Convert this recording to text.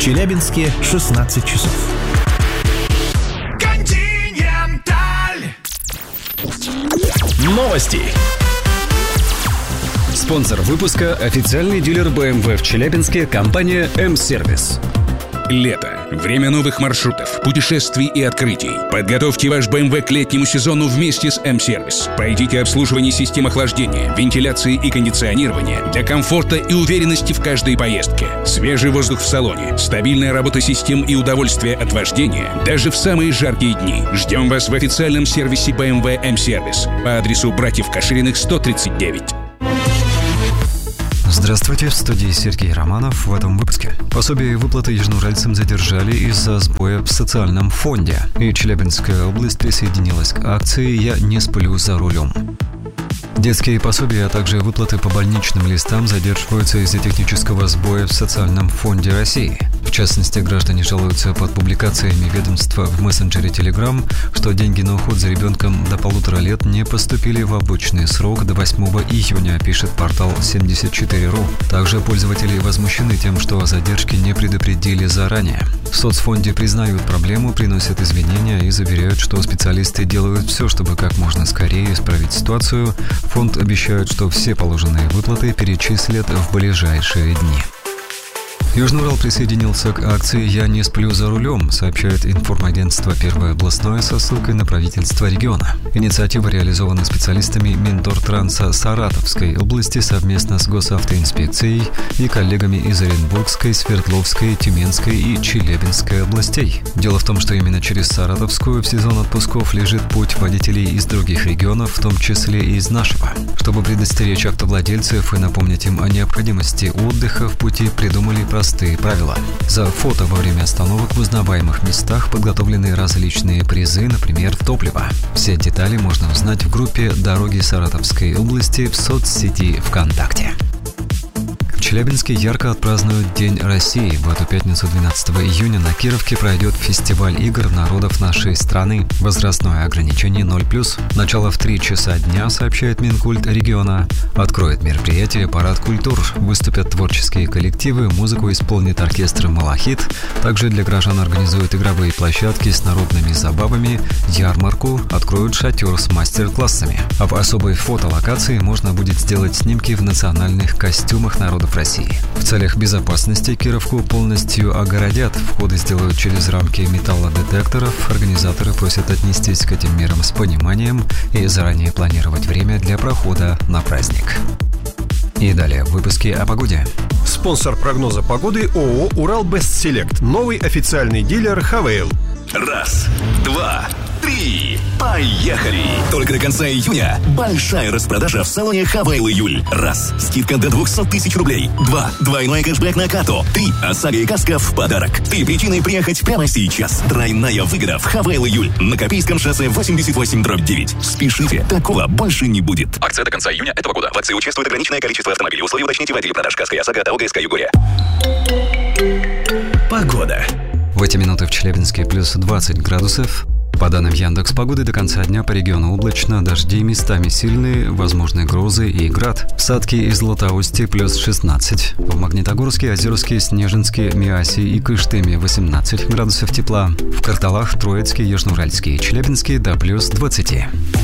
В Челябинске 16 часов. Новости. Спонсор выпуска – официальный дилер BMW в Челябинске, компания М-Сервис. Лето. Время новых маршрутов, путешествий и открытий. Подготовьте ваш BMW к летнему сезону вместе с М-Сервис. Пройдите обслуживание систем охлаждения, вентиляции и кондиционирования для комфорта и уверенности в каждой поездке. Свежий воздух в салоне, стабильная работа систем и удовольствие от вождения даже в самые жаркие дни. Ждем вас в официальном сервисе BMW М-Сервис по адресу Братьев Кашириных, 139. Здравствуйте, в студии Сергей Романов. В этом выпуске. Пособие и выплаты южноуральцам задержали из-за сбоя в социальном фонде. И Челябинская область присоединилась к акции «Я не сплю за рулем». Детские пособия, а также выплаты по больничным листам задерживаются из-за технического сбоя в социальном фонде России. В частности, граждане жалуются под публикациями ведомства в мессенджере Telegram, что деньги на уход за ребенком до 1,5 лет не поступили в обычный срок до 8 июня, пишет портал 74.ru. Также пользователи возмущены тем, что о задержке не предупредили заранее. В соцфонде признают проблему, приносят извинения и заверяют, что специалисты делают все, чтобы как можно скорее исправить ситуацию. Фонд обещает, что все положенные выплаты перечислят в ближайшие дни. Южный Урал присоединился к акции «Я не сплю за рулем», сообщает информагентство «Первое областное» со ссылкой на правительство региона. Инициатива реализована специалистами Минтортранса Саратовской области совместно с Госавтоинспекцией и коллегами из Оренбургской, Свердловской, Тюменской и Челябинской областей. Дело в том, что именно через Саратовскую в сезон отпусков лежит путь водителей из других регионов, в том числе и из нашего. Чтобы предостеречь автовладельцев и напомнить им о необходимости отдыха в пути, придумали простые правила. За фото во время остановок в узнаваемых местах подготовлены различные призы, например, топливо. Все детали можно узнать в группе «Дороги Саратовской области» в соцсети ВКонтакте. В Челябинске ярко отпразднуют День России. В эту пятницу, 12 июня, на Кировке пройдет фестиваль игр народов нашей страны. Возрастное ограничение 0+. Начало в 3 часа дня, сообщает Минкульт региона. Откроет мероприятие «Парад культур». Выступят творческие коллективы, музыку исполнит оркестр «Малахит». Также для граждан организуют игровые площадки с народными забавами, ярмарку, откроют шатер с мастер-классами. А в особой фотолокации можно будет сделать снимки в национальных костюмах народов России. В целях безопасности Кировку полностью огородят. Входы сделают через рамки металлодетекторов. Организаторы просят отнестись к этим мерам с пониманием и заранее планировать время для прохода на праздник. И далее в выпуске о погоде. Спонсор прогноза погоды ООО «Урал Бест Селект». Новый официальный дилер «Хавейл». 1, 2, 3, поехали! Только до конца июня большая распродажа в салоне «Хавейл Июль». 1. Скидка до 200 тысяч рублей. 2. Двойной кэшбэк на КАТО. 3. ОСАГО и КАСКО в подарок. 3 причины приехать прямо сейчас. Тройная выгода в «Хавейл Июль» на Копейском шоссе 88/9. Спешите, такого больше не будет. Акция до конца июня этого года. В акции участвует ограниченное количество автомобилей. Условия уточните в отделе продаж КАСКО и ОСАГО ТО ГСК Югория. Погода. В эти минуты в Челябинске плюс 20 градусов. По данным Яндекс.Погоды, до конца дня по региону облачно, дожди местами сильные, возможны грозы и град. В Садке и Златоусте плюс 16. В Магнитогорске, Озерске, Снежинске, Миасе и Кыштыме 18 градусов тепла. В Карталах, Троицке, Южноуральске и Челябинске до плюс 20.